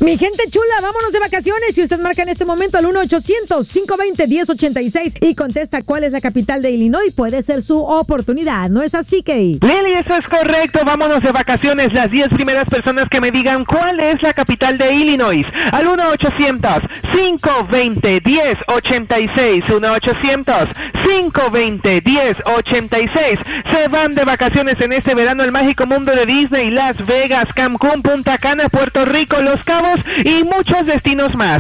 Mi gente chula, vámonos de vacaciones. Y usted marca en este momento al 1-800-520-1086 y contesta cuál es la capital de Illinois. Puede ser su oportunidad, ¿no es así, Kay? Lili, eso es correcto. Vámonos de vacaciones. Las 10 primeras personas que me digan cuál es la capital de Illinois. Al 1-800-520-1086. 1-800-520-1086. Se van de vacaciones en este verano al mágico mundo de Disney, Las Vegas, Cancún, Punta Cana, Puerto Rico, Los Cabos y muchos destinos más.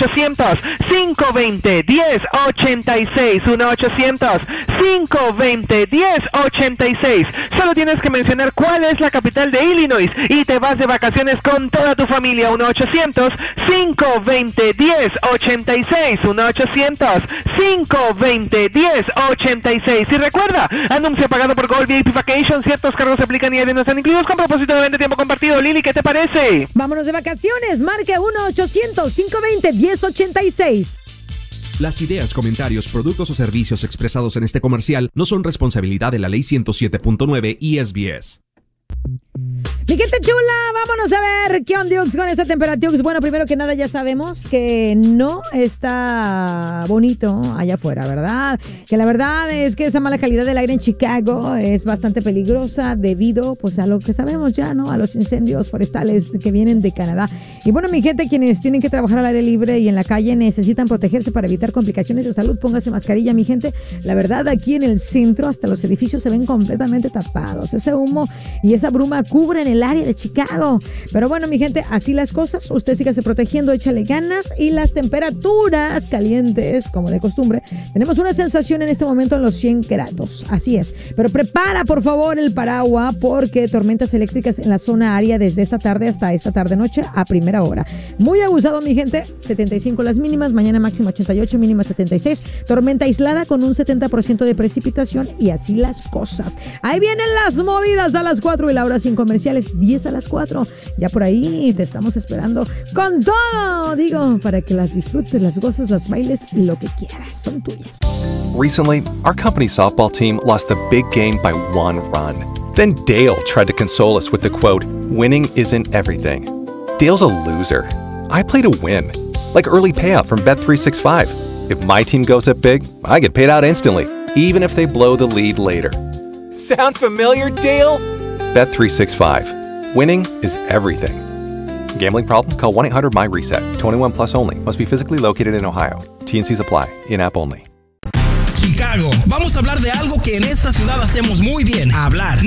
1-800-520-1086. 1-800-520-1086. Solo tienes que mencionar cuál es la capital de Illinois y te vas de vacaciones con toda tu familia. 1-800-520-1086. 1-800-520-1086. Y recuerda, anuncio pagado por Gold VIP Vacation. Ciertos cargos se aplican y no están incluidos con propósito de tiempo compartido. Lili, ¿qué te parece? Vámonos de vacaciones. Marque 1-800-520-1086. Las ideas, comentarios, productos o servicios expresados en este comercial no son responsabilidad de la Ley 107.9 y SBS. Mi gente chula, vámonos a ver qué onda con esta temperatura. Bueno, primero que nada ya sabemos que no está bonito allá afuera, ¿verdad? Que la verdad es que esa mala calidad del aire en Chicago es bastante peligrosa debido pues a lo que sabemos ya, ¿no? A los incendios forestales que vienen de Canadá. Y bueno, mi gente, quienes tienen que trabajar al aire libre y en la calle necesitan protegerse para evitar complicaciones de salud. Póngase mascarilla, mi gente. La verdad, aquí en el centro hasta los edificios se ven completamente tapados. Ese humo y esa bruma cubren el área de Chicago. Pero bueno, mi gente, así las cosas. Usted sígase protegiendo, échale ganas. Y las temperaturas calientes, como de costumbre, tenemos una sensación en este momento en los 100 grados. Así es. Pero prepara, por favor, el paraguas porque tormentas eléctricas en la zona área desde esta tarde hasta esta tarde-noche a primera hora. Muy abusado, mi gente. 75 las mínimas. Mañana máximo 88, mínima 76. Tormenta aislada con un 70% de precipitación y así las cosas. Ahí vienen las movidas a las 4 y la hora sin comerciales 10 a las 4. Ya por ahí te estamos esperando con todo, digo, para que las disfrutes, las goces, las bailes, lo que quieras, son tuyas. Recently, our company's softball team lost a big game by 1 run. Then Dale tried to console us with the quote, "Winning isn't everything." Dale's a loser. I play to win, like early payout from Bet365. If my team goes up big, I get paid out instantly, even if they blow the lead later. Sound familiar, Dale? Bet365. Winning is everything. Gambling problem? Call 1-800-MY-RESET. 21 plus only. Must be physically located in Ohio. T&Cs apply. In-app only. Chicago. Vamos a hablar de algo que en esta ciudad hacemos muy bien. Hablar.